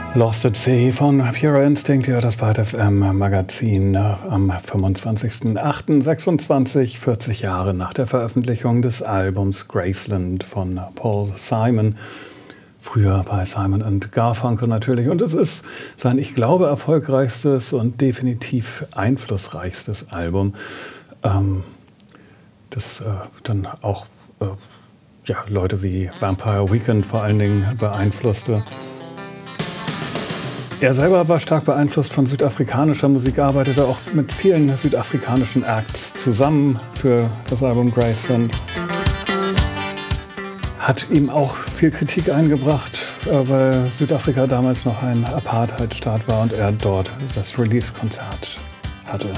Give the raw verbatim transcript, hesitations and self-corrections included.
Lost at Sea von Pure Instinct, ihr hört das Byte F M Magazin am fünfundzwanzigsten achten sechsundzwanzig, vierzig Jahre nach der Veröffentlichung des Albums Graceland von Paul Simon. Früher bei Simon and Garfunkel natürlich. Und es ist sein, ich glaube, erfolgreichstes und definitiv einflussreichstes Album, ähm, das äh, dann auch äh, ja, Leute wie Vampire Weekend vor allen Dingen beeinflusste. Er selber war stark beeinflusst von südafrikanischer Musik, arbeitete auch mit vielen südafrikanischen Acts zusammen für das Album Graceland. Hat ihm auch viel Kritik eingebracht, weil Südafrika damals noch ein Apartheidstaat war und er dort das Release-Konzert hatte.